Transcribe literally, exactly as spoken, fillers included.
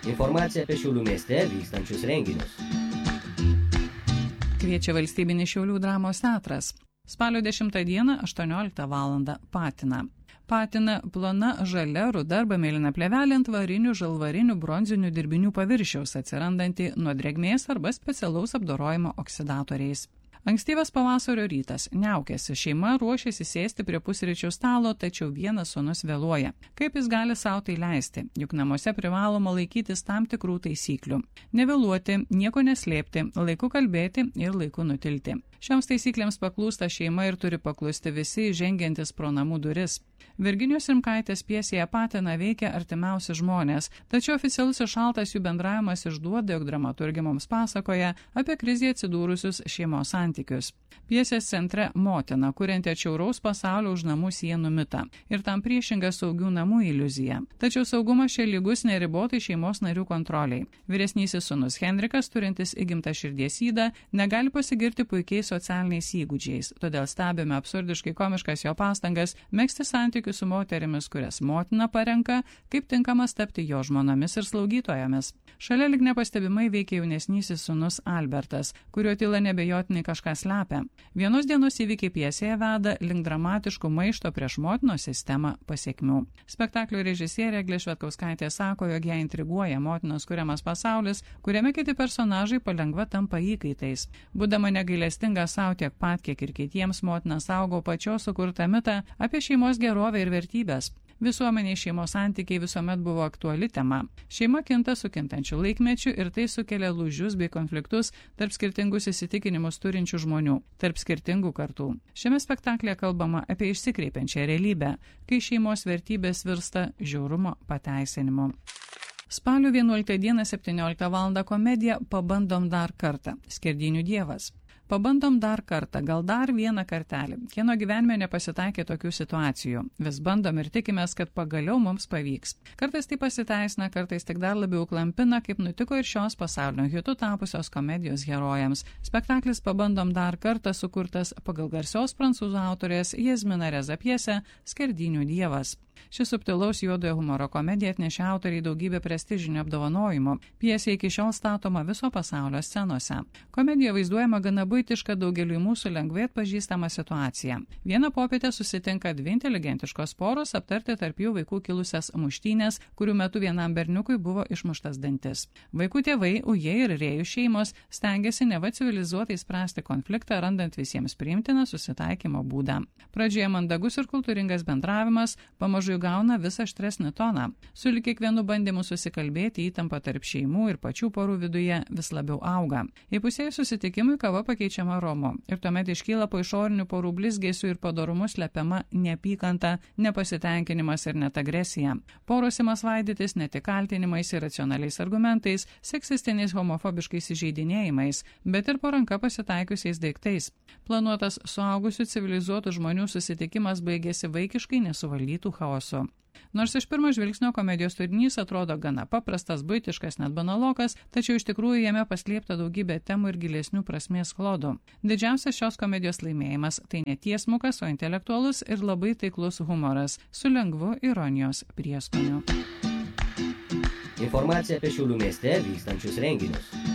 Informacija apie Šiaulių mieste vykstančius renginius. Kviečia Valstybinis Šiaulių dramos teatras. Spalio dešimtą dieną aštuonioliktą valandą Patina. Patina plona žalia, ruda arba mėlyna plėvelė ant varinių, žalvarinių, bronzinių dirbinių paviršiaus, atsirandanti nuo drėgmės arba specialaus apdorojimo oksidatoriais. Ankstyvas pavasario rytas, niaukėsi, šeima ruošiasi sėsti prie pusryčių stalo, tačiau vienas sūnus vėluoja. Kaip jis gali sau tai leisti, juk namuose privaloma laikytis tam tikrų taisyklių. Nevėluoti, nieko neslėpti, laiku kalbėti ir laiku nutilti. Šioms taisyklėms paklūsta šeima ir turi paklusti visi žengiantis pro namų duris. Virginijos Rimkaitės pjesėje Patina veikia artimiausi žmonės, tačiau oficialus ir šaltas jų bendravimas išduoda, jog dramaturgė mums pasakoja apie krizėje atsidūrusius šeimos santykius. Pjesės centre motina, kurianti atšiauraus pasaulio už namų sienų mitą ir tam priešinga saugių namų iliuzija. Tačiau saugumas čia lygus neribotai šeimos narių kontroliai. Vyresnysis sūnus Henrikas, turintis įgimtą širdies ydą, negali pasigirti puikiais socialiniais įgūdžiais, todėl stebime absurdiškai komiškas jo pastangas megzti santykius su moterimis, kurias motina parenka, kaip tinkamas tapti jo žmonomis ir slaugytojomis. Šalia lyg nepastebimai veikia jaunesnysis sūnus Albertas, kurio tyla nebejotinai kažką slepia. Vienos dienos įvykiai pjesėje veda link dramatiškų maišto prieš motinos sistemą pasiekmių. Spektaklio režisierė Eglė Švedkauskaitė sako, jog ją intriguoja motinos kuriamas pasaulis, kuriame kiti personažai palengva tampa įkaitais. Būdama negailestinga savo tiek pat, kiek ir kitiems, motina saugo pačios sukurtą mitą apie šeimos gerovę ir vertybės. Visuomeniai šeimos santykiai visuomet buvo aktuali tema. Šeima kinta su kintančiu laikmečiu ir tai sukelia lūžius bei konfliktus tarp skirtingus įsitikinimus turinčių žmonių, tarp skirtingų kartų. Šiame spektaklyje kalbama apie išsikreipiančią realybę, kai šeimos vertybės virsta žiaurumo pateisinimu. Spalio vienuoliktą dieną septynioliktą valandą komedija Pabandom dar kartą. Skerdynių dievas. Pabandom dar kartą, gal dar vieną kartelį. Kieno gyvenime nepasitaikė tokių situacijų. Vis bandom ir tikimės, kad pagaliau mums pavyks. Kartais tai pasiteisina, kartais tik dar labiau klampina, kaip nutiko ir šios pasaulinio hitų tapusios komedijos herojams. Spektaklis Pabandom dar kartą sukurtas pagal garsios prancūzų autorės Jasmina Reza pjesę Skerdynių dievas. Ši subtilaus juodojo humoro komedija atnešė autoriai daugybę prestižinių apdovanojimų. Pjesė iki šiol statoma viso pasaulio scenose. Komedija vaizduojama gana buitiška daugeliui mūsų lengvai atpažįstama situacija. Vieną popietę susitinka dvi inteligentiškos poros aptarti tarp jų vaikų kilusias muštynės, kurių metu vienam berniukui buvo išmuštas dantis. Vaikų tėvai, ujai ir rėjų šeimos stengiasi neva civilizuotai spręsti konfliktą, randant visiems priimtiną susitaikymo būdą. Pradžioje mandagus ir kultūringas bendravimas pamažu gauna vis aštresnį toną. Sulig kiekvienu bandymu susikalbėti įtampa tarp šeimų ir pačių porų viduje vis labiau auga. Įpusėjus susitikimui kava pakeičiama romu ir tuomet iškyla po išorinių porų blizgėsių ir padorumu slepiama neapykanta, nepasitenkinimas ir net agresija. Poros ima svaidytis ne tik kaltinimais ir racionaliais argumentais, seksistiniais homofobiškais įžeidinėjimais, bet ir po ranka pasitaikiusiais daiktais. Planuotas suaugusių civilizuotų žmonių susitikimas baigėsi vaikiškai nesuvaldytų chaosu. Nors iš pirmo žvilgsnio komedijos turinys atrodo gana paprastas, buitiškas, net banalokas, tačiau iš tikrųjų jame paslėpta daugybė temų ir gilesnių prasmės klodų. Didžiausias šios komedijos laimėjimas – tai ne tiesmukas, o intelektualus ir labai taiklus humoras su lengvu ironijos prieskoniu. Informacija apie Šiaulių mieste vykstančius renginius.